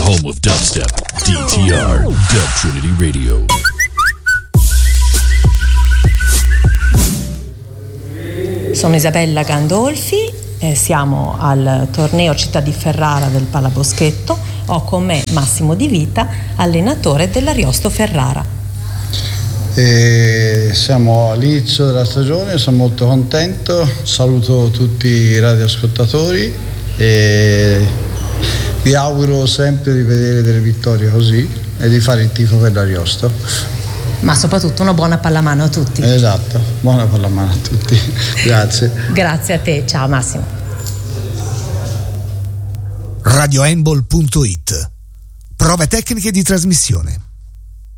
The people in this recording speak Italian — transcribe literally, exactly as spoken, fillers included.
home of dubstep, D T R, Dub Trinity Radio. Sono Isabella Gandolfi, eh, siamo al torneo Città di Ferrara del Palaboschetto. Ho con me Massimo Di Vita, allenatore dell'Ariosto Ferrara. E siamo all'inizio della stagione, sono molto contento, saluto tutti i radioascoltatori e vi auguro sempre di vedere delle vittorie così e di fare il tifo per l'Ariosto. Ma soprattutto una buona pallamano a tutti. Esatto, buona pallamano a tutti. Grazie. Grazie a te, ciao Massimo. radio handball punto it. Prove tecniche di trasmissione.